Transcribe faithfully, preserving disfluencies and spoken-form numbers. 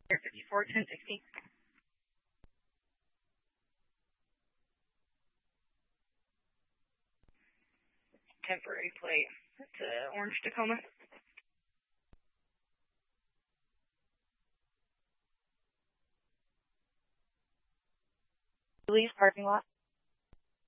fifty-four ten sixty. Temporary plate. That's uh, orange Tacoma. Lee's parking lot.